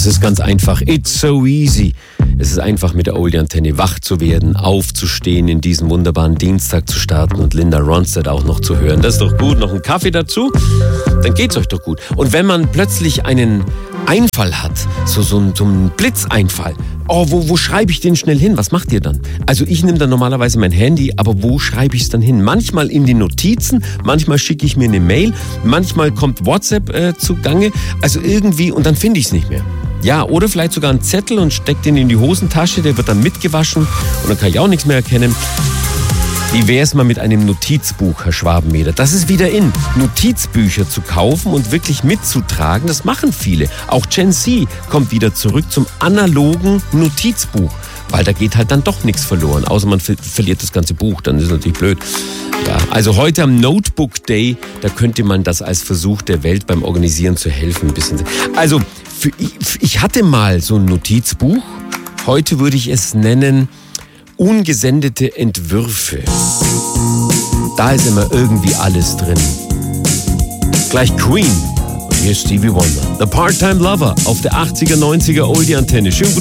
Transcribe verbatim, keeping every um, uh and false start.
ist ganz einfach. It's so easy. Es ist einfach, mit der Oldie-Antenne wach zu werden, aufzustehen, in diesen wunderbaren Dienstag zu starten und Linda Ronstadt auch noch zu hören. Das ist doch gut. Noch einen Kaffee dazu? Dann geht's euch doch gut. Und wenn man plötzlich einen Einfall hat, so, so, so einen Blitzeinfall, oh, wo, wo schreibe ich den schnell hin? Was macht ihr dann? Also ich nehme dann normalerweise mein Handy, aber wo schreibe ich es dann hin? Manchmal in die Notizen, manchmal schicke ich mir eine Mail, manchmal kommt WhatsApp äh, zugange, also irgendwie, und dann finde ich es nicht mehr. Ja, oder vielleicht sogar einen Zettel und steckt den in die Hosentasche, der wird dann mitgewaschen und dann kann ich auch nichts mehr erkennen. Wie wäre es mal mit einem Notizbuch, Herr Schwabenmeder? Das ist wieder in, Notizbücher zu kaufen und wirklich mitzutragen. Das machen viele. Auch Gen Z kommt wieder zurück zum analogen Notizbuch. Weil da geht halt dann doch nichts verloren. Außer man ver- verliert das ganze Buch, dann ist es natürlich blöd. Ja, also heute am Notebook Day, da könnte man das als Versuch der Welt beim Organisieren zu helfen ein bisschen. Also, für, ich, ich hatte mal so ein Notizbuch. Heute würde ich es nennen ungesendete Entwürfe. Da ist immer irgendwie alles drin. Gleich Queen. Und hier ist Stevie Wonder. The Part-Time Lover auf der achtziger, neunziger Oldie-Antenne. Schön